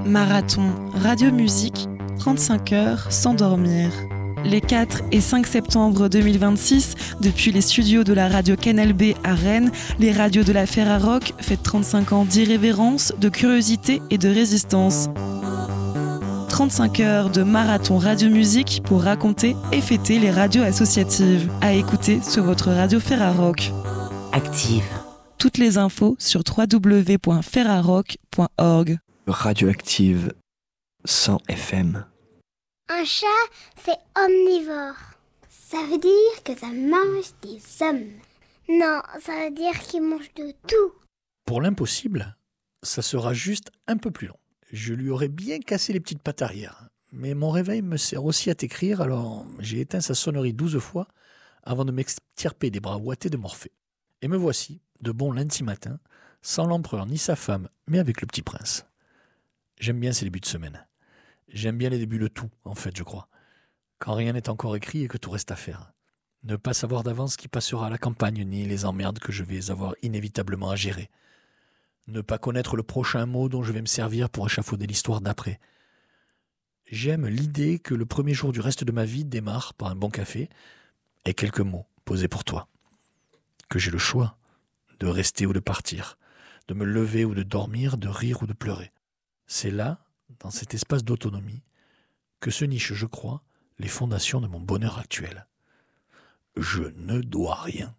Marathon, radio-musique, 35 heures sans dormir. Les 4 et 5 septembre 2026, depuis les studios de la radio Canal B à Rennes, les radios de la Ferrarock fêtent 35 ans d'irrévérence, de curiosité et de résistance. 35 heures de marathon radio-musique pour raconter et fêter les radios associatives. À écouter sur votre radio Ferrarock. Active. Toutes les infos sur www.ferrarock.org. Radioactive 100 FM. Un chat, c'est omnivore. Ça veut dire que ça mange des hommes. Non, ça veut dire qu'il mange de tout. Pour l'impossible, ça sera juste un peu plus long. Je lui aurais bien cassé les petites pattes arrière. Mais mon réveil me sert aussi à t'écrire, alors j'ai éteint sa sonnerie 12 fois avant de m'extirper des bras ouatés de Morphée. Et me voici, de bon lundi matin, sans l'empereur ni sa femme, mais avec le petit prince. J'aime bien ces débuts de semaine. J'aime bien les débuts de tout, en fait, je crois. Quand rien n'est encore écrit et que tout reste à faire. Ne pas savoir d'avance ce qui passera à la campagne, ni les emmerdes que je vais avoir inévitablement à gérer. Ne pas connaître le prochain mot dont je vais me servir pour échafauder l'histoire d'après. J'aime l'idée que le premier jour du reste de ma vie démarre par un bon café et quelques mots posés pour toi. Que j'ai le choix de rester ou de partir, de me lever ou de dormir, de rire ou de pleurer. C'est là, dans cet espace d'autonomie, que se nichent, je crois, les fondations de mon bonheur actuel. Je ne dois rien.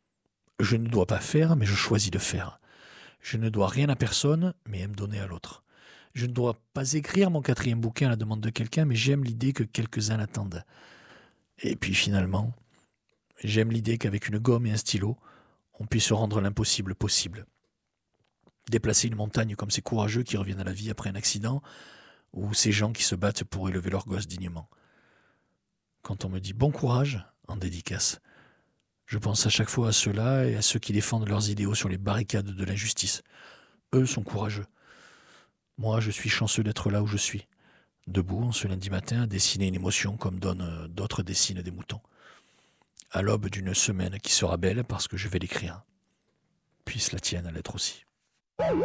Je ne dois pas faire, mais je choisis de faire. Je ne dois rien à personne, mais aime donner à l'autre. Je ne dois pas écrire mon 4e bouquin à la demande de quelqu'un, mais j'aime l'idée que quelques-uns l'attendent. Et puis finalement, j'aime l'idée qu'avec une gomme et un stylo, on puisse rendre l'impossible possible. Déplacer une montagne comme ces courageux qui reviennent à la vie après un accident, ou ces gens qui se battent pour élever leurs gosses dignement. Quand on me dit bon courage, en dédicace, je pense à chaque fois à ceux-là et à ceux qui défendent leurs idéaux sur les barricades de l'injustice. Eux sont courageux. Moi, je suis chanceux d'être là où je suis, debout en ce lundi matin à dessiner une émotion comme d'autres dessinent des moutons. À l'aube d'une semaine qui sera belle parce que je vais l'écrire. Puisse la tienne l'être aussi.